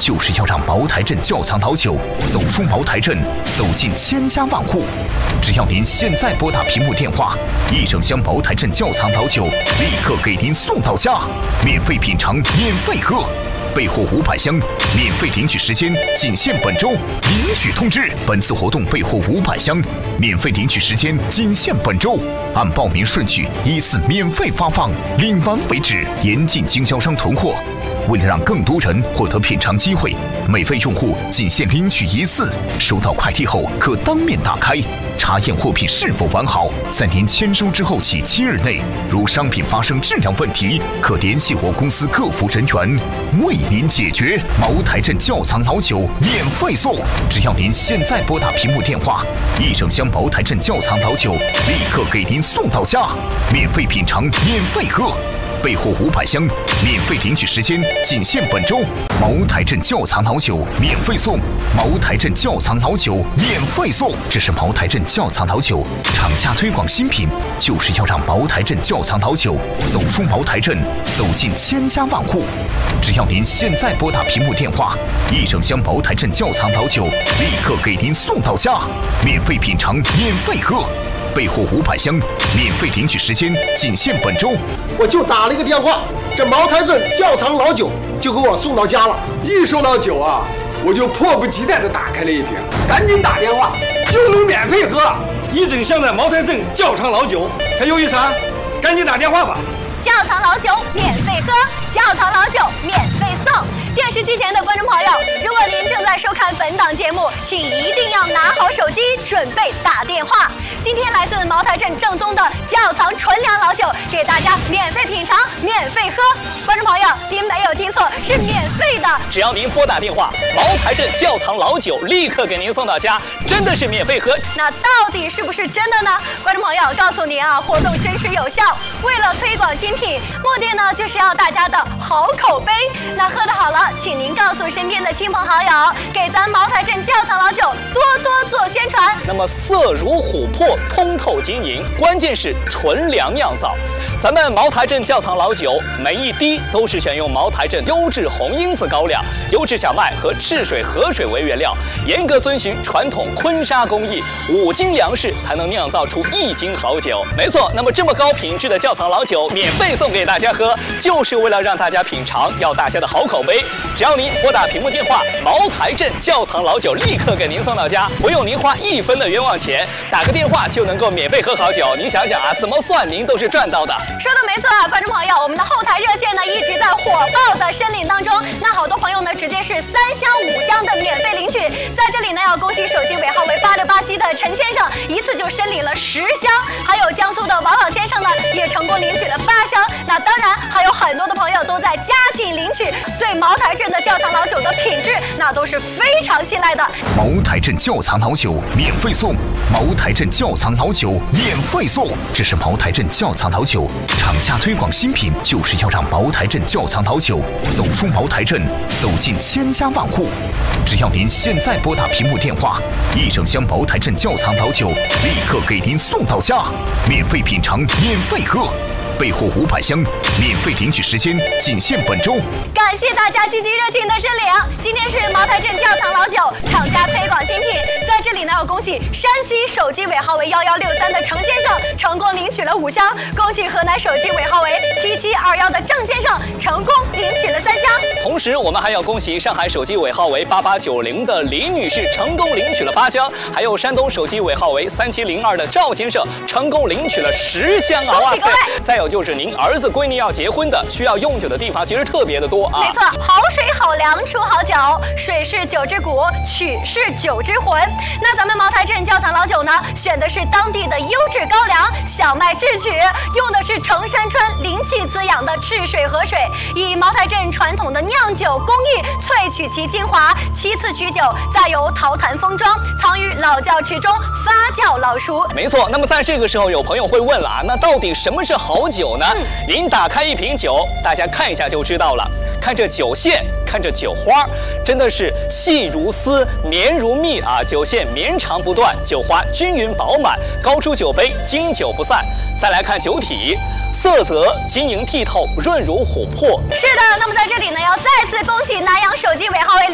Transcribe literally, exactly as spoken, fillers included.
就是要让茅台镇窖藏老酒走出茅台镇，走进千家万户。只要您现在拨打屏幕电话，一整箱茅台镇窖藏老酒立刻给您送到家，免费品尝，免费喝。备货五百箱，免费领取时间仅限本周。领取通知：本次活动备货五百箱，免费领取时间仅限本周。按报名顺序依次免费发放，领完为止，严禁经销商囤货。为了让更多人获得品尝机会，每位用户仅限领取一次。收到快递后可当面打开，查验货品是否完好。在您签收之后起七日内，如商品发生质量问题，可联系我公司客服人员为您解决。茅台镇窖藏老酒免费送，只要您现在拨打屏幕电话，一整箱茅台镇窖藏老酒立刻给您送到家，免费品尝，免费喝。备货五百箱，免费领取时间仅限本周。茅台镇窖藏老酒免费送，茅台镇窖藏老酒免费送。这是茅台镇窖藏老酒厂家推广新品，就是要让茅台镇窖藏老酒走出茅台镇，走进千家万户。只要您现在拨打屏幕电话，一整箱茅台镇窖藏老酒立刻给您送到家，免费品尝，免费喝。备货五百箱，免费领取时间仅限本周。 我就打了一个电话，这茅台镇窖藏老酒就给我送到家了。 一说到酒啊，我就迫不及待地打开了一瓶，赶紧打电话就能免费喝一整箱的茅台镇窖藏老酒，还犹豫啥？赶紧打电话吧！ 窖藏老酒免费喝，窖藏老酒免费送。电视机前的观众朋友，如果您正在收看本档节目，请一定要拿好手机，准备打电话。今天来自茅台镇正宗的窖藏纯粮老酒，给大家免费品尝，免费喝。观众朋友，您没有听错，是免费的。 只要您拨打电话，茅台镇窖藏老酒立刻给您送到家，真的是免费喝。 那到底是不是真的呢？观众朋友，告诉您啊，活动真实有效。为了推广新品，目的呢就是要大家的好口碑。那喝得好了，请您告诉身边的亲朋好友，给咱茅台镇窖藏老酒多多做宣传。 那么色如琥珀，通透晶莹，关键是纯粮酿造。咱们茅台镇窖藏老酒，每一滴都是选用茅台镇优质红缨子高粱、优质小麦和赤水河水为原料，严格遵循传统坤沙工艺，五斤粮食才能酿造出一斤好酒。没错，那么这么高品质的窖藏老酒免费送给大家喝，就是为了让大家品尝，要大家的好口碑。只要您拨打屏幕电话，茅台镇窖藏老酒立刻给您送到家，不用您花一分的冤枉钱，打个电话就能够免费喝好酒。您想想啊，怎么算您都是赚到的。 说的没错啊，观众朋友，我们的后台热线呢一直在火爆的申领当中。那好多朋友呢直接是三箱五箱的免费领取，在这里呢要恭喜手机尾号为八六八七的陈先生，一次就申领了十箱，还有江苏的王老先生呢也成功领取了八箱。那当然还有很多的朋友都在加紧领取，对茅台镇的窖藏老酒的品质那都是非常信赖的。 茅台镇窖藏老酒免费送，茅台镇窖藏老酒免费送。这是茅台镇窖藏老酒厂家推广新品，就是要让茅台镇窖藏老酒走出茅台镇，走进千家万户。只要您现在拨打屏幕电话，一整箱茅台镇窖藏老酒立刻给您送到家，免费品尝，免费喝。备货五百箱，免费领取时间仅限本周。 感谢大家积极热情的申领。今天是茅台镇窖藏老酒厂家推广新品，在这里呢要恭喜山西手机尾号为幺幺六三的程先生成功领取了五箱，恭喜河南手机尾号为七七二幺的郑先生成功领取了三箱。 同时，我们还要恭喜上海手机尾号为八八九零的李女士成功领取了八箱，还有山东手机尾号为三七零二的赵先生成功领取了十箱啊！ 恭喜各位！ 再有就是您儿子闺女要结婚的，需要用酒的地方其实特别的多啊。 没错，好水好粮出好酒，水是酒之骨，曲是酒之魂。那咱们茅台镇窖藏老酒呢，选的是当地的优质高粱、小麦制曲，用的是城山川灵气滋养的赤水河水，以茅台镇传统的酿酒工艺萃取其精华，其次取酒，再由陶坛封装，藏于老窖池中发酵老熟。 没错，那么在这个时候，有朋友会问了啊，那到底什么是好酒呢？嗯、您打开一瓶酒，大家看一下就知道了。看这酒线，看这酒花，真的是细如丝，绵如蜜啊！酒线绵长不断，酒花均匀饱满，高出酒杯，经久不散。再来看酒体，色泽晶莹剔透，润如琥珀。 是的，那么在这里呢，要再次恭喜南洋手机尾号为